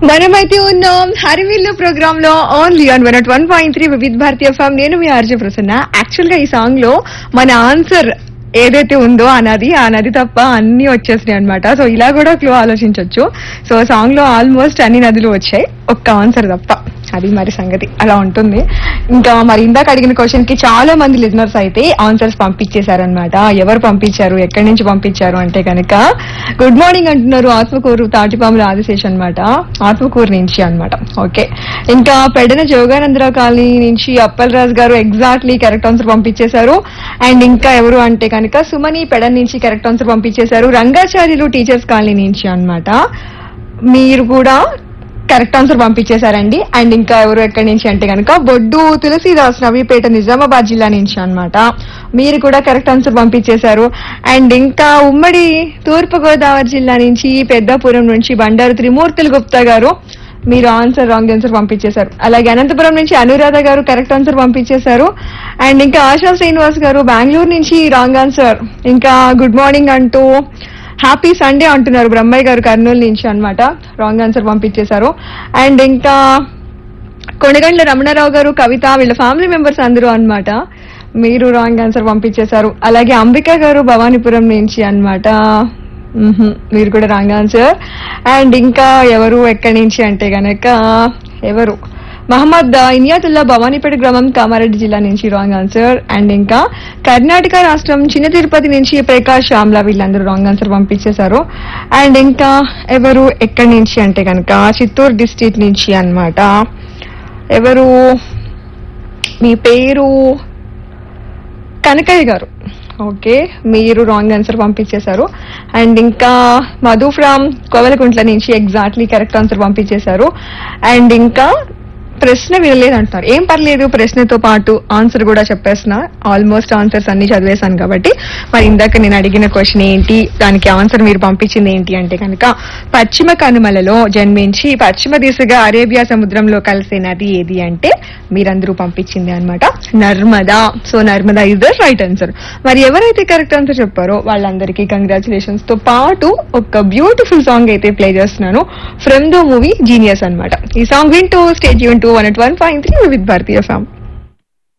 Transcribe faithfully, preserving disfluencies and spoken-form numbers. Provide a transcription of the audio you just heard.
మనమైతే ఉన్నాం హరివిల్లు ప్రోగ్రామ్ లో only on one one point three వివిధ భారతీయ ఫామ్. నేను మీ ఆర్జే ప్రసన్న. యాక్చువల్ గా ఈ సాంగ్ లో మన ఆన్సర్ ఏదైతే ఉందో ఆ నది ఆ నది తప్ప అన్ని వచ్చేసినాయి అనమాట. సో ఇలా కూడా క్లూ ఆలోచించవచ్చు. సో సాంగ్ లో ఆల్మోస్ట్ అన్ని నదులు వచ్చాయి, ఒక్క ఆన్సర్ తప్ప. అది మరి సంగతి అలా ఉంటుంది. ఇంకా మరి ఇందాక అడిగిన క్వశ్చన్ కి చాలా మంది లిజనర్స్ అయితే ఆన్సర్స్ పంపించేశారనమాట. ఎవరు పంపించారు, ఎక్కడి నుంచి పంపించారు అంటే కనుక గుడ్ మార్నింగ్ అంటున్నారు. ఆత్మకూరు తాటిపాముల ఆదిశేష్ అనమాట, ఆత్మకూరు నుంచి అనమాట. ఓకే, ఇంకా పెడన జోగానందరావు కాలనీ నుంచి అప్పల్ రాజు గారు ఎగ్జాక్ట్లీ కరెక్ట్ ఆన్సర్ పంపించేశారు. అండ్ ఇంకా ఎవరు అంటే కనుక సుమని పెడన్ నుంచి కరెక్ట్ ఆన్సర్ పంపించేశారు. రంగాచార్యులు టీచర్స్ కాలనీ నుంచి అనమాట, మీరు కూడా కరెక్ట్ ఆన్సర్ పంపించేశారండి. అండ్ ఇంకా ఎవరు ఎక్కడి నుంచి అంటే కనుక బొడ్డు తులసీదాస్ నవీపేట నిజామాబాద్ జిల్లా నుంచి అనమాట, మీరు కూడా కరెక్ట్ ఆన్సర్ పంపించేశారు. అండ్ ఇంకా ఉమ్మడి తూర్పు గోదావరి జిల్లా నుంచి పెద్దాపురం నుంచి బండారు త్రిమూర్తులు గుప్తా గారు, మీరు ఆన్సర్ రాంగ్ ఆన్సర్ పంపించేశారు. అలాగే అనంతపురం నుంచి అనురాధ గారు కరెక్ట్ ఆన్సర్ పంపించేశారు. అండ్ ఇంకా ఆశా శ్రీనివాస్ గారు బెంగళూరు నుంచి రాంగ్ ఆన్సర్. ఇంకా గుడ్ మార్నింగ్ అంటూ హ్యాపీ సండే అంటున్నారు బ్రహ్మయ్య గారు కర్నూలు నుంచి అనమాట, రాంగ్ ఆన్సర్ పంపించేశారు. అండ్ ఇంకా కొనగండ్ల రమణారావు గారు కవిత వీళ్ళ ఫ్యామిలీ మెంబర్స్ అందరూ అనమాట, మీరు రాంగ్ ఆన్సర్ పంపించేశారు. అలాగే అంబిక గారు భవానీపురం నుంచి అనమాట, మీరు కూడా రాంగ్ ఆన్సర్. అండ్ ఇంకా ఎవరు ఎక్కడి నుంచి అంటే గనక ఎవరు మహమ్మద్ ఇనియాతుల్లా భవానీపేట గ్రామం కామారెడ్డి జిల్లా నుంచి రాంగ్ ఆన్సర్. అండ్ ఇంకా కర్ణాటక రాష్ట్రం చిన్న తిరుపతి నుంచి ప్రకాష్ శ్యామ్లా, వీళ్ళందరూ రాంగ్ ఆన్సర్ పంపించేశారు. అండ్ ఇంకా ఎవరు ఎక్కడి నుంచి అంటే కనుక చిత్తూరు డిస్ట్రిక్ట్ నుంచి అన్నమాట, ఎవరు మీ పేరు కనకయ్య గారు, ఓకే మీరు రాంగ్ ఆన్సర్ పంపించేశారు. అండ్ ఇంకా మధు ఫ్రమ్ కోవెలకుంట్ల నుంచి ఎగ్జాక్ట్లీ కరెక్ట్ ఆన్సర్ పంపించేశారు. అండ్ ఇంకా ప్రశ్న వినలేదు అంటున్నారు, ఏం పర్లేదు ప్రశ్నతో పాటు ఆన్సర్ కూడా చెప్పేస్తున్నా, ఆల్మోస్ట్ ఆన్సర్స్ అన్ని చదివేశాను కాబట్టి. మరి ఇందాక నేను అడిగిన క్వశ్చన్ ఏంటి, దానికి ఆన్సర్ మీరు పంపించింది ఏంటి అంటే కనుక పశ్చిమ కనుమలలో జన్మించి పశ్చిమ దిశగా అరేబియా సముద్రంలో కలిసే నది ఏది అంటే మీరందరూ పంపించింది అనమాట Narmada. So Narmada is the right answer. మరి ఎవరైతే కరెక్ట్ ఆన్సర్ చెప్పారో వాళ్ళందరికీ కంగ్రాచులేషన్స్ తో పాటు ఒక బ్యూటిఫుల్ సాంగ్ అయితే ప్లే చేస్తున్నాను ఫ్రమ్ ద మూవీ జీనియస్ అనమాట. ఈ సాంగ్ వింటూ stay tune to one point three with Bharatiya form.